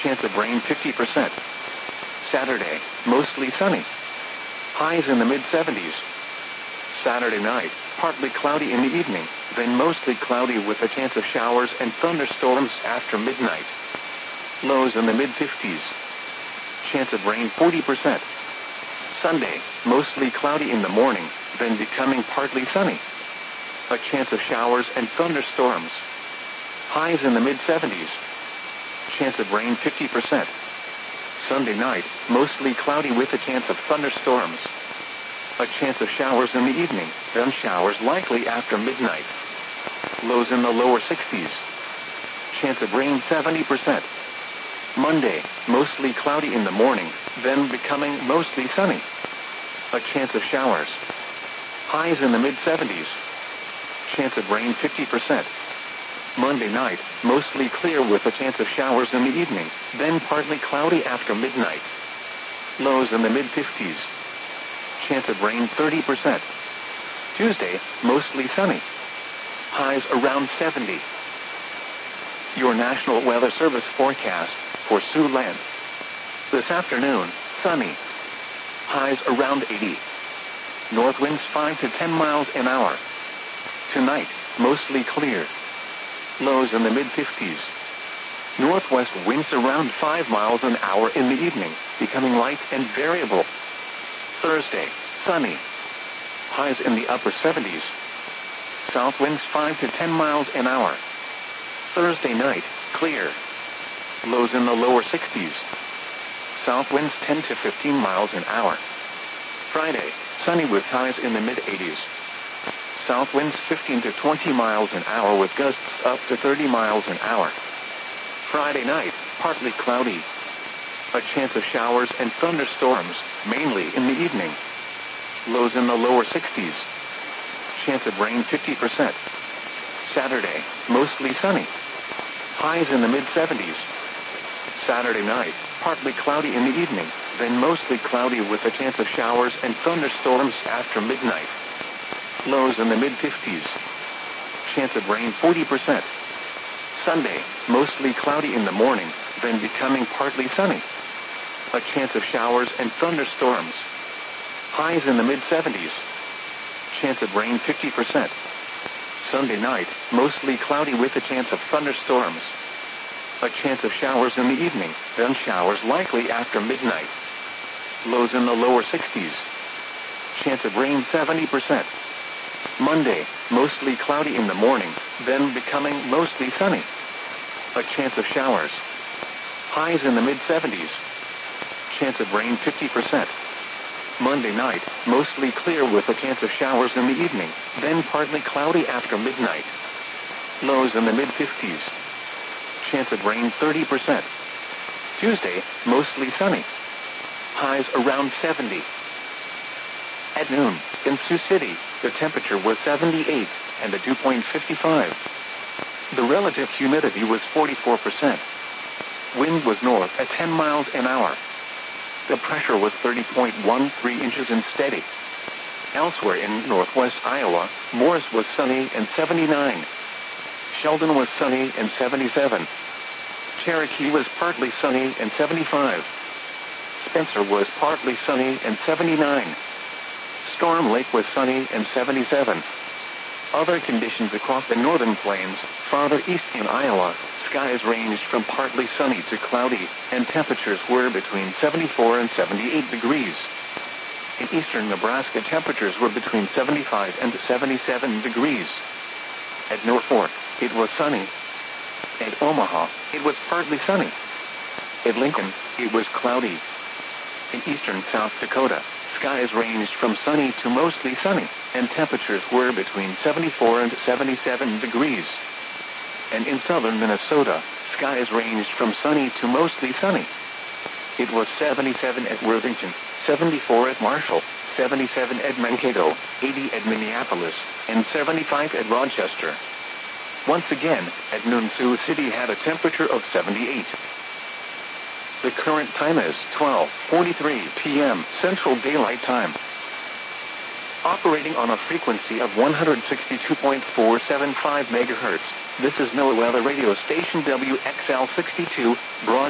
Chance of rain 50%. Saturday, mostly sunny. Highs in the mid-70s. Saturday night, partly cloudy in the evening, then mostly cloudy with a chance of showers and thunderstorms after midnight. Lows in the mid-50s. Chance of rain 40%. Sunday, mostly cloudy in the morning, then becoming partly sunny. A chance of showers and thunderstorms. Highs in the mid-70s. Chance of rain 50%. Sunday night, mostly cloudy with a chance of thunderstorms. A chance of showers in the evening, then showers likely after midnight. Lows in the lower 60s. Chance of rain 70%. Monday, mostly cloudy in the morning, then becoming mostly sunny. A chance of showers. Highs in the mid-70s. Chance of rain 50%. Monday night, mostly clear with a chance of showers in the evening, then partly cloudy after midnight. Lows in the mid-50s. Chance of rain 30%. Tuesday, mostly sunny. Highs around 70. Your National Weather Service forecast for Siouxland. This afternoon, sunny. Highs around 80. North winds 5 to 10 miles an hour. Tonight, mostly clear. Lows in the mid-50s. Northwest winds around 5 miles an hour in the evening, becoming light and variable. Thursday, sunny. Highs in the upper 70s. South winds 5 to 10 miles an hour. Thursday night, clear. Lows in the lower 60s. South winds 10 to 15 miles an hour. Friday, sunny with highs in the mid-80s. South winds 15 to 20 miles an hour with gusts up to 30 miles an hour. Friday night, partly cloudy. A chance of showers and thunderstorms, mainly in the evening. Lows in the lower 60s. Chance of rain 50%. Saturday, mostly sunny. Highs in the mid-70s. Saturday night, partly cloudy in the evening, then mostly cloudy with a chance of showers and thunderstorms after midnight. Lows in the mid-50s. Chance of rain 40%. Sunday, mostly cloudy in the morning, then becoming partly sunny. A chance of showers and thunderstorms. Highs in the mid-70s. Chance of rain 50%. Sunday night, mostly cloudy with a chance of thunderstorms. A chance of showers in the evening, then showers likely after midnight. Lows in the lower 60s. Chance of rain 70%. Monday, mostly cloudy in the morning, then becoming mostly sunny. A chance of showers. Highs in the mid-70s. Chance of rain 50%. Monday night, mostly clear with a chance of showers in the evening, then partly cloudy after midnight. Lows in the mid-50s. Chance of rain 30%. Tuesday, mostly sunny. Highs around 70. At noon, in Sioux City, the temperature was 78, and the dew point 55. The relative humidity was 44%. Wind was north at 10 miles an hour. The pressure was 30.13 inches and steady. Elsewhere in northwest Iowa, Morris was sunny and 79. Sheldon was sunny and 77. Cherokee was partly sunny and 75. Spencer was partly sunny and 79. Storm Lake was sunny and 77. Other conditions across the northern plains, farther east in Iowa, skies ranged from partly sunny to cloudy, and temperatures were between 74 and 78 degrees. In eastern Nebraska, temperatures were between 75 and 77 degrees. At North Fork, it was sunny. At Omaha, it was partly sunny. At Lincoln, it was cloudy. In eastern South Dakota, skies ranged from sunny to mostly sunny, and temperatures were between 74 and 77 degrees. And in southern Minnesota, skies ranged from sunny to mostly sunny. It was 77 at Worthington, 74 at Marshall, 77 at Mankato, 80 at Minneapolis, and 75 at Rochester. Once again, at noon Sioux City had a temperature of 78. The current time is 12:43 p.m. Central Daylight Time. Operating on a frequency of 162.475 megahertz, this is NOAA Weather Radio Station WXL62, broad